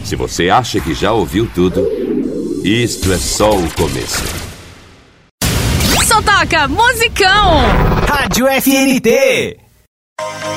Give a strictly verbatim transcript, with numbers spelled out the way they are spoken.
Se você acha que já ouviu tudo, isto é só o começo. Só toca musicão! Rádio F N T.